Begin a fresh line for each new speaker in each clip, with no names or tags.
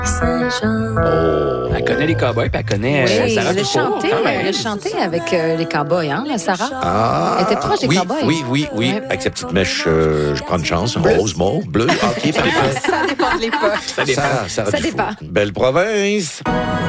Saint-Jean.
Oh. Elle connaît les cowboys, puis elle connaît
Oui,
Sarah
elle a
Dufour,
chanté,
quand même.
elle a chanté avec les cowboys, hein, la Sarah?
Ah,
Elle était proche des cowboys.
Oui.
Ouais.
Avec sa petite mèche, je prends une chance. Rose, mauve, bleu. OK, parfait.
Ça dépend de l'époque.
Ça dépend.
Ça
dépend.
Belle province.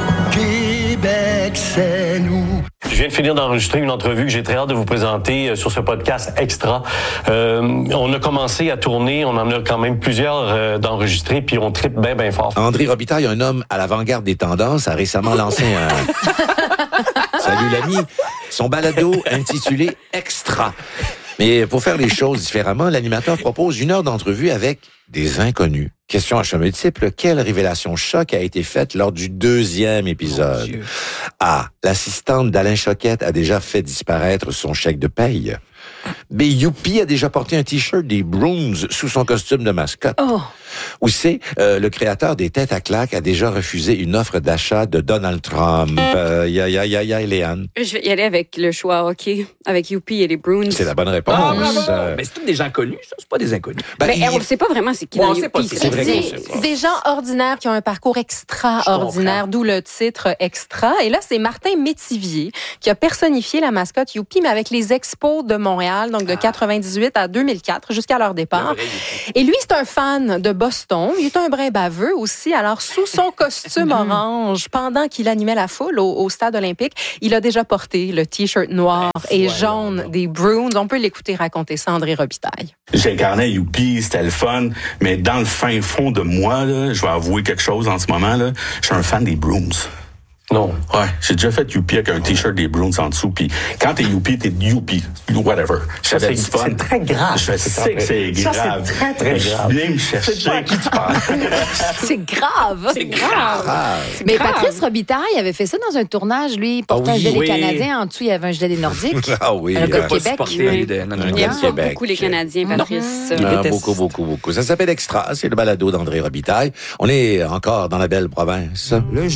Québec, c'est nous.
Je viens de finir d'enregistrer une entrevue que j'ai très hâte de vous présenter sur ce podcast Extra. On a commencé à tourner, on en a quand même plusieurs d'enregistrés, puis on tripe bien fort.
André Robitaille, un homme à l'avant-garde des tendances, a récemment lancé un... Salut l'ami. Son balado intitulé Extra. Mais pour faire les choses différemment, l'animateur propose 1 heure d'entrevue avec des inconnus. Question à choix multiple, quelle révélation choc a été faite lors du 2e épisode? A. L'assistante d'Alain Choquette a déjà fait disparaître son chèque de paye. B. Youpi a déjà porté un T-shirt des Bruins sous son costume de mascotte.
Oh.
Ou C. Le créateur des Têtes à claques a déjà refusé une offre d'achat de Donald Trump. Léane.
Je vais y aller avec le choix, OK, avec Youpi et les Bruins.
C'est la bonne réponse.
Ah, bravo! Mais c'est tous des gens connus, ça. C'est pas des inconnus.
Mais on ne sait pas vraiment c'est qui
Ouais,
dans
on sait pas,
Youpi.
c'est vrai qu'on sait pas.
Des gens ordinaires qui ont un parcours extraordinaire, d'où le titre Extra. Et là, c'est Martin Métivier qui a personnifié la mascotte Youpi, mais avec les expos de Montréal, donc de 98 à 2004, jusqu'à leur départ. Et lui, c'est un fan de Boston. Il est un brin baveux aussi. Alors, sous son costume orange, pendant qu'il animait la foule au stade olympique, il a déjà porté le T-shirt noir et jaune des Bruins. On peut l'écouter raconter ça, André Robitaille.
J'incarnais Youpi, c'était le fun, mais dans le fin fond de moi, là, je vais avouer quelque chose en ce moment, là, je suis un fan des Bruins.
Non.
Ouais, j'ai déjà fait Youpi avec un T-shirt des Bruins en dessous, puis quand t'es Youpi, whatever.
C'est très grave.
Je sais que c'est grave.
C'est très grave.
Viens me chercher à qui tu parles.
C'est grave.
C'est grave.
Mais
grave.
Patrice Robitaille avait fait ça dans un tournage. Lui, il portait un gilet des Canadiens. En dessous, il y avait un gilet des Nordiques.
Ah oui.
Un gars de
Pas
Québec.
supporter non.
Un
Il
gars
aime
de
pas
Québec.
beaucoup les Canadiens, Patrice.
Beaucoup. Ça s'appelle Extra. C'est le balado d'André Robitaille. On est encore dans la belle province.